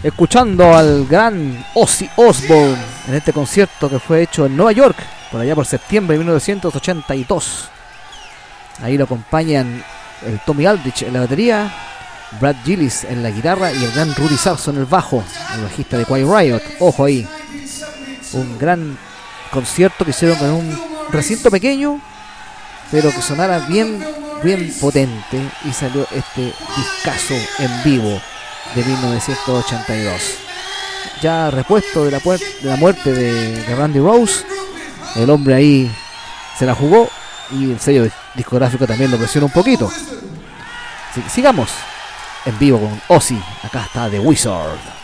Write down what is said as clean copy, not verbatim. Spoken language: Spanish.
escuchando al gran Ozzy Osbourne en este concierto que fue hecho en Nueva York, por allá por septiembre de 1982. Ahí lo acompañan el Tommy Aldrich en la batería, Brad Gillis en la guitarra y el gran Rudy Sarzo en el bajo, el bajista de Quiet Riot. Ojo ahí, un gran concierto que hicieron en un recinto pequeño, pero que sonara bien potente, y salió este discazo en vivo de 1982. Ya repuesto de la muerte de Randy Rose, el hombre ahí se la jugó y el sello discográfico también lo presiona un poquito. Así que sigamos en vivo con Ozzy. Acá está The Wizard.